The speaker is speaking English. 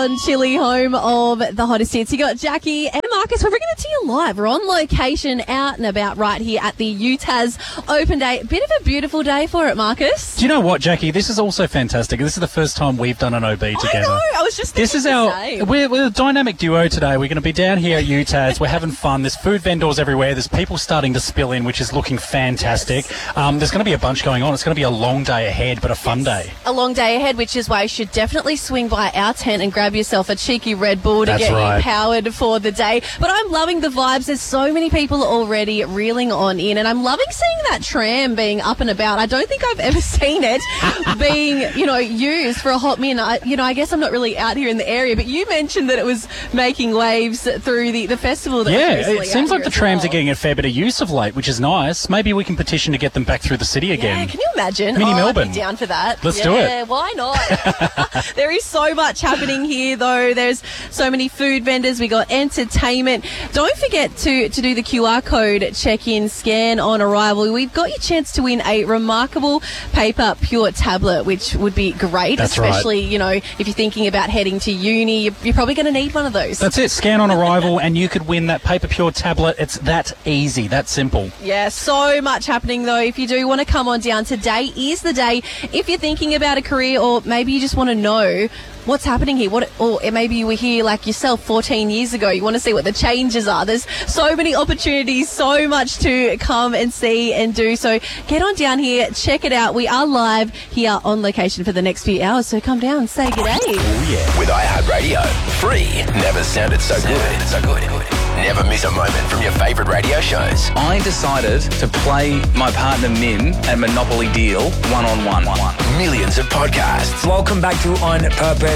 On Chile, home of the hottest hits. You got Jackie and Marcus. We're bringing it to you live. We're on location, out and about right here at the UTAS Open Day. Bit of a beautiful day for it, Marcus. Do you know what, Jackie? This is also fantastic. This is the first time we've done an OB together. I know. I was just thinking This is we're a dynamic duo today. We're going to be down here at UTAS. We're having fun. There's food vendors everywhere. There's people starting to spill in, which is looking fantastic. Yes. There's going to be a bunch going on. It's going to be a long day ahead, but a fun day. A long day ahead, which is why you should definitely swing by our tent and grab yourself a cheeky Red Bull to That's get right. you powered for the day. But I'm loving the vibes. There's so many people already reeling on in, and I'm loving seeing that tram being up and about. I don't think I've ever seen it being, used for a hot minute. I guess I'm not really out here in the area, but you mentioned that it was making waves through the festival. That was It seems like the trams are getting a fair bit of use of late, which is nice. Maybe we can petition to get them back through the city again. Yeah, can you imagine? Mini Melbourne. I'd be down for that. Let's do it. Yeah, why not? There is so much happening here, though. There's so many food vendors. We got entertainment. Don't forget to do the QR code check-in scan on arrival. We've got your chance to win a remarkable paper pure tablet, which would be great. That's especially, if you're thinking about heading to uni, you're probably going to need one of those. That's it. Scan on arrival and you could win that Paper Pure tablet. It's that easy, that simple. Yeah, so much happening, though. If you do want to come on down, today is the day. If you're thinking about a career, or maybe you just want to know what's happening here, or maybe you were here like yourself 14 years ago, you want to see what the changes are. There's so many opportunities, so much to come and see and do. So get on down here, check it out. We are live here on location for the next few hours, so come down and say g'day. Oh yeah. With iHeartRadio. Free. Never sounded so good. So good. Never miss a moment from your favourite radio shows. I decided to play my partner Min at Monopoly Deal one-on-one. Millions of podcasts. Welcome back to On Purpose.